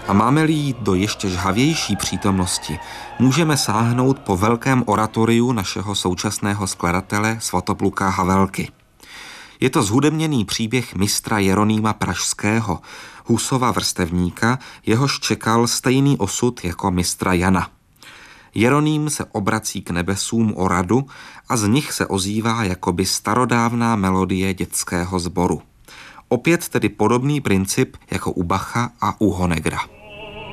A máme-li jít do ještě žhavější přítomnosti, můžeme sáhnout po velkém oratoriu našeho současného skladatele Svatopluka Havelky. Je to zhudebněný příběh mistra Jeronýma Pražského, Husova vrstevníka, jehož čekal stejný osud jako mistra Jana. Jeroným se obrací k nebesům o radu a z nich se ozývá jakoby starodávná melodie dětského sboru. Opět tedy podobný princip jako u Bacha a u Honegra.